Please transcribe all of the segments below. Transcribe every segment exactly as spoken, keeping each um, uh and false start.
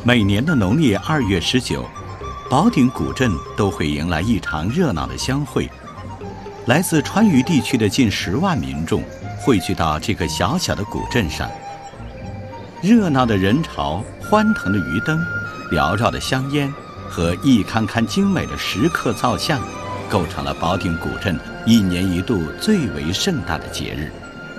每年的农历二月十九，宝鼎古镇都会迎来一场热闹的相会。来自川渝地区的近十万民众汇聚到这个小小的古镇上。热闹的人潮、欢腾的鱼灯、缭绕的香烟和一堪堪精美的石刻造像，构成了宝鼎古镇一年一度最为盛大的节日。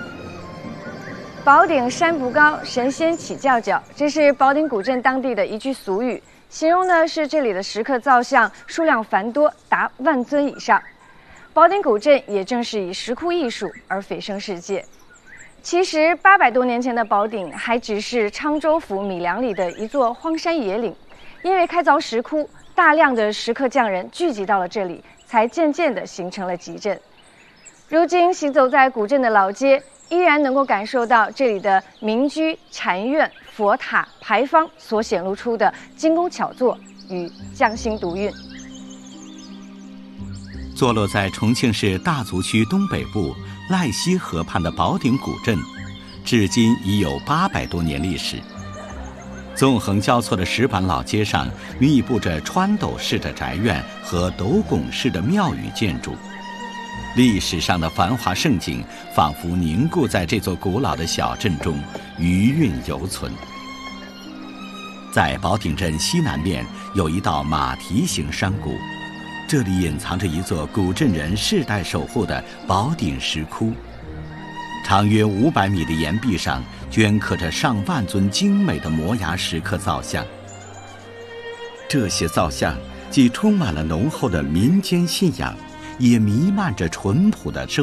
宝鼎山不高，神仙起叫叫，这是宝鼎古镇当地的一句俗语，形容的是这里的石刻造像数量繁多，达万尊以上。宝鼎古镇也正是以石窟艺术而蜚声世界。其实八百多年前的宝鼎还只是昌州府米良里的一座荒山野岭，因为开凿石窟，大量的石刻匠人聚集到了这里，才渐渐地形成了集镇。如今行走在古镇的老街，依然能够感受到这里的民居、禅院、佛塔、牌坊所显露出的精工巧作与匠心独运。 坐落在重庆市大足区东北部赖溪河畔的宝鼎古镇，至今已有八百多年历史。纵横交错的石板老街上，密布着穿斗式的宅院和斗拱式的庙宇建筑。历史上的繁华盛景仿佛凝固在这座古老的小镇中，余韵犹存。在宝鼎镇西南面有一道马蹄形山谷，这里隐藏着一座古镇人世代守护的宝鼎石窟。长约五百米的岩壁上镌刻着上万尊精美的摩崖石刻造像。这些造像既充满了浓厚的民间信仰，也弥漫着淳朴的生